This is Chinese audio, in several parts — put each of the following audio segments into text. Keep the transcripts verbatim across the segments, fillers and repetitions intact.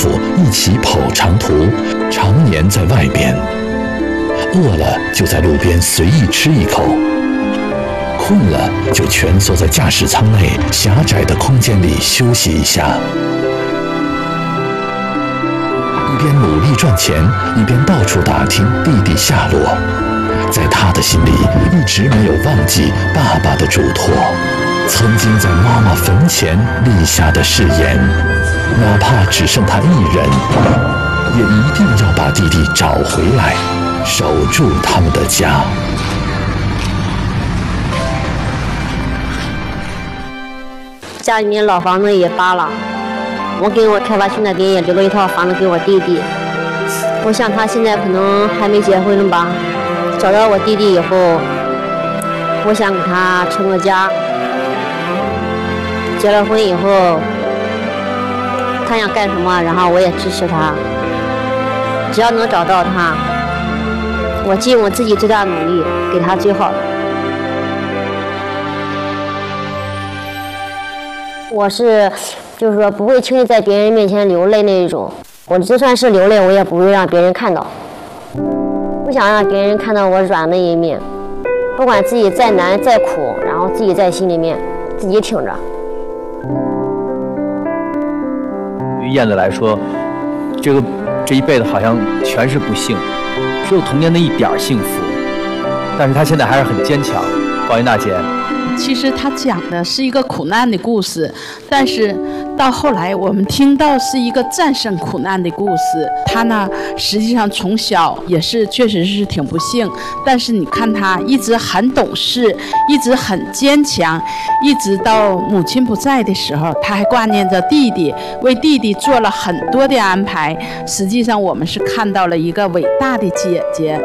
夫一起跑长途，常年在外边。饿了就在路边随意吃一口，困了就蜷缩在驾驶舱内狭窄的空间里休息一下。一边努力赚钱，一边到处打听弟弟下落。在他的心里，一直没有忘记爸爸的嘱托，曾经在妈妈坟前立下的誓言，哪怕只剩他一人，也一定要把弟弟找回来，守住他们的家。 家里面老房子也扒了，我给我开发区那边也留了一套房子给我弟弟。我想他现在可能还没结婚了吧，找到我弟弟以后，我想给他成个家。结了婚以后，他想干什么，然后我也支持他。只要能找到他，我尽我自己最大努力，给他最好的。我是，就是说不会轻易在别人面前流泪那一种。我就算是流泪，我也不会让别人看到。不想让别人看到我软的一面，不管自己再难再苦，然后自己在心里面自己挺着。 对于燕子来说，这个这一辈子好像全是不幸，只有童年的一点幸福。但是她现在还是很坚强。高云娜姐， 其实他讲的是一个苦难的故事，但是到后来我们听到是一个战胜苦难的故事。他呢，实际上从小也是确实是挺不幸，但是你看他一直很懂事，一直很坚强，一直到母亲不在的时候，他还挂念着弟弟，为弟弟做了很多的安排。实际上我们是看到了一个伟大的姐姐。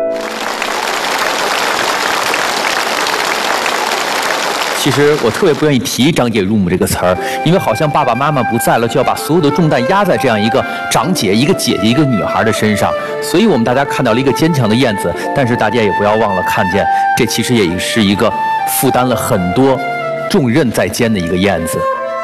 其实我特别不愿意提长姐入母这个词儿，因为好像爸爸妈妈不在了，就要把所有的重担压在这样一个长姐、一个姐姐、一个女孩的身上。所以我们大家看到了一个坚强的燕子，但是大家也不要忘了看见，这其实也是一个负担了很多重任在肩的一个燕子。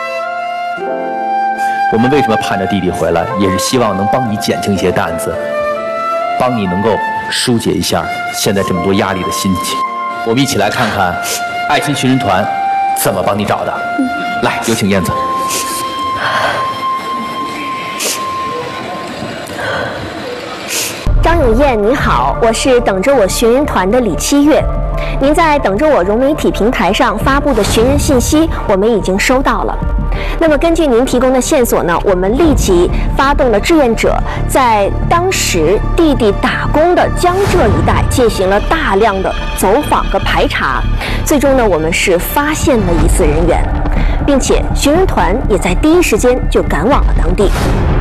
我们为什么盼着弟弟回来，也是希望能帮你减轻一些担子，帮你能够疏解一下现在这么多压力的心情。我们一起来看看爱心寻人团怎么帮你找的。来，有请燕子。 张永燕您好，我是等着我寻人团的李七月。您在等着我融媒体平台上发布的寻人信息，我们已经收到了。那么根据您提供的线索呢，我们立即发动了志愿者，在当时弟弟打工的江浙一带进行了大量的走访和排查，最终呢，我们是发现了疑似人员，并且寻人团也在第一时间就赶往了当地。